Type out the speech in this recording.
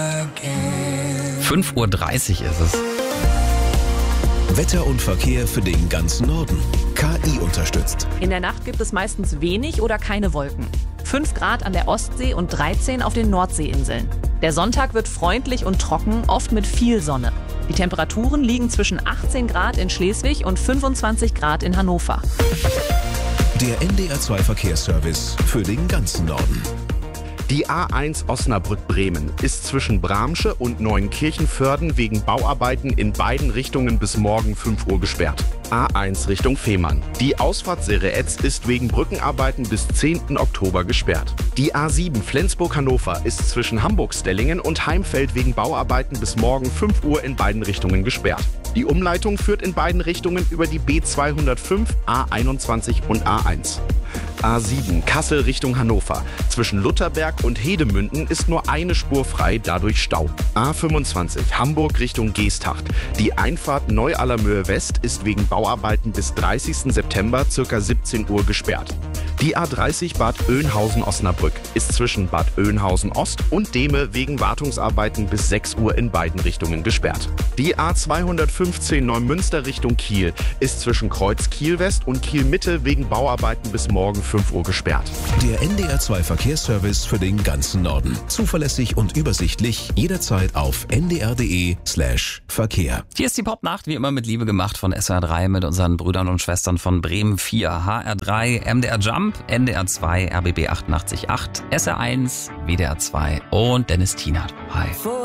5:30 Uhr ist es. Wetter und Verkehr für den ganzen Norden. KI unterstützt. In der Nacht gibt es meistens wenig oder keine Wolken. 5 Grad an der Ostsee und 13 auf den Nordseeinseln. Der Sonntag wird freundlich und trocken, oft mit viel Sonne. Die Temperaturen liegen zwischen 18 Grad in Schleswig und 25 Grad in Hannover. Der NDR2 Verkehrsservice für den ganzen Norden. Die A1 Osnabrück-Bremen ist zwischen Bramsche und Neuenkirchenvörden wegen Bauarbeiten in beiden Richtungen bis morgen 5 Uhr gesperrt. A1 Richtung Fehmarn. Die Ausfahrt Sereetz ist wegen Brückenarbeiten bis 10. Oktober gesperrt. Die A7 Flensburg-Hannover ist zwischen Hamburg-Stellingen und Heimfeld wegen Bauarbeiten bis morgen 5 Uhr in beiden Richtungen gesperrt. Die Umleitung führt in beiden Richtungen über die B205, A21 und A1. A7 Kassel Richtung Hannover. Zwischen Lutherberg und Hedemünden ist nur eine Spur frei, dadurch Stau. A25 Hamburg Richtung Geesthacht. Die Einfahrt Neu-Allermöhe West ist wegen Bauarbeiten bis 30. September ca. 17 Uhr gesperrt. Die A30 Bad Oeynhausen-Osnabrück ist zwischen Bad Oeynhausen-Ost und Dehme wegen Wartungsarbeiten bis 6 Uhr in beiden Richtungen gesperrt. Die A215 Neumünster Richtung Kiel ist zwischen Kreuz Kiel-West und Kiel-Mitte wegen Bauarbeiten bis morgen 5 Uhr gesperrt. Der NDR2 Verkehrsservice für den ganzen Norden. Zuverlässig und übersichtlich, jederzeit auf ndr.de/Verkehr. Hier ist die Popnacht, wie immer mit Liebe gemacht von SR3 mit unseren Brüdern und Schwestern von Bremen 4, HR3, MDR Jump, NDR2, RBB 88.8, SR1, WDR 2 und Dennis Tienert. Hi.